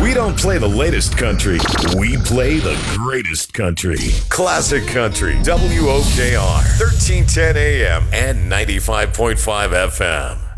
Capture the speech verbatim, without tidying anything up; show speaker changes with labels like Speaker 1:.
Speaker 1: We don't play the latest country. We play the greatest country. Classic Country. W O K R. thirteen ten A M and ninety-five point five F M.